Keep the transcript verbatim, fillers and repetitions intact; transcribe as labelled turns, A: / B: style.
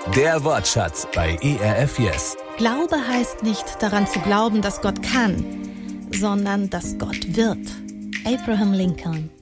A: Der Wortschatz bei E R F Yes.
B: Glaube heißt nicht daran zu glauben, dass Gott kann, sondern dass Gott wird. Abraham Lincoln.